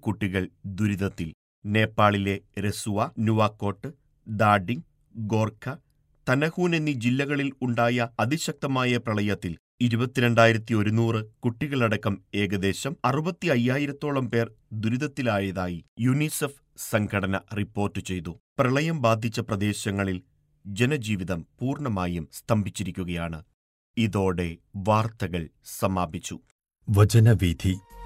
കുട്ടികൾ ദുരിതത്തിൽ. നേപ്പാളിലെ രസുവ, നുവാക്കോട്ട്, ദാഡിങ്, ഗോർഖ, തനഹൂൻ എന്നീ ജില്ലകളിൽ ഉണ്ടായ അതിശക്തമായ പ്രളയത്തിൽ 22,100 കുട്ടികളടക്കം ഏകദേശം 65,000-ഓളം പേർ ദുരിതത്തിലായതായി യുനിസെഫ് സംഘടന റിപ്പോർട്ട് ചെയ്തു. പ്രളയം ബാധിച്ച പ്രദേശങ്ങളിൽ ജനജീവിതം പൂർണ്ണമായും സ്തംഭിച്ചിരിക്കുകയാണ്. ഇതോടെ വാർത്തകൾ സമാപിച്ചു. വചനവീഥി